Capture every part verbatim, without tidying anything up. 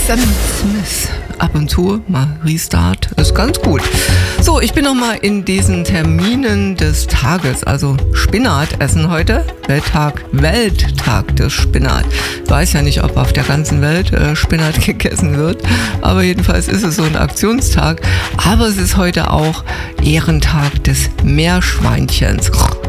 Sam Smith. Ab und zu mal Restart, ist ganz gut. So, ich bin noch mal in diesen Terminen des Tages, also Spinat essen heute, Welttag, Welttag des Spinat. Ich weiß ja nicht, ob auf der ganzen Welt äh, Spinat gegessen wird, aber jedenfalls ist es so ein Aktionstag. Aber es ist heute auch Ehrentag des Meerschweinchens.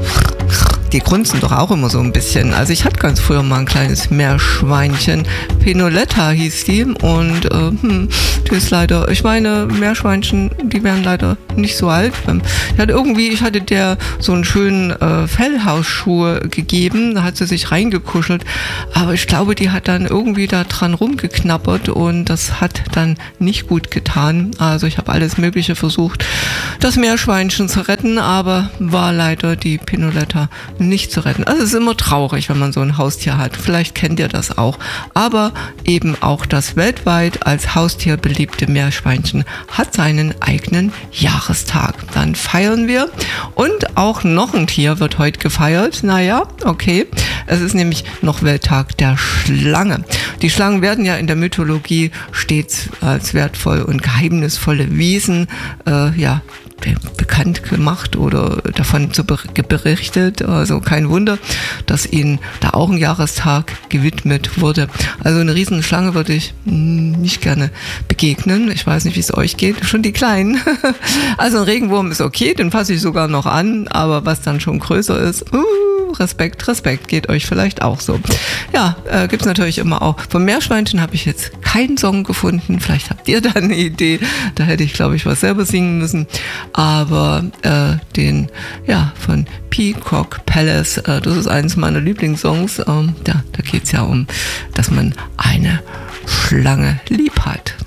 Die grunzen doch auch immer so ein bisschen. Also ich hatte ganz früher mal ein kleines Meerschweinchen. Pinoletta hieß die und äh, hm, die ist leider, ich meine, Meerschweinchen, die werden leider nicht so alt. Ich hatte irgendwie, ich hatte der so einen schönen äh, Fellhausschuh gegeben, da hat sie sich reingekuschelt, aber ich glaube, die hat dann irgendwie da dran rumgeknabbert und das hat dann nicht gut getan. Also ich habe alles Mögliche versucht, das Meerschweinchen zu retten, aber war leider die Pinoletta nicht zu retten. Also es ist immer traurig, wenn man so ein Haustier hat. Vielleicht kennt ihr das auch. Aber eben auch das weltweit als Haustier beliebte Meerschweinchen hat seinen eigenen Jahrestag. Dann feiern wir. Und auch noch ein Tier wird heute gefeiert. Naja, okay. Es ist nämlich noch Welttag der Schlange. Die Schlangen werden ja in der Mythologie stets als wertvoll und geheimnisvolle Wesen äh, ja, bekannt gemacht oder davon zu berichtet. Also kein Wunder, dass ihnen da auch ein Jahrestag gewidmet wurde. Also eine Riesenschlange würde ich nicht gerne begegnen. Ich weiß nicht, wie es euch geht. Schon die Kleinen. Also ein Regenwurm ist okay, den fasse ich sogar noch an. Aber was dann schon größer ist, uh, Respekt, Respekt, geht euch vielleicht auch so. Ja, äh, gibt es natürlich immer auch. Vom Meerschweinchen habe ich jetzt keinen Song gefunden. Vielleicht habt ihr da eine Idee. Da hätte ich, glaube ich, was selber singen müssen. Aber äh, den, ja, von Peacock Palace, äh, das ist eines meiner Lieblingssongs. Ähm, ja, da geht es ja um, dass man eine Schlange lieb hat.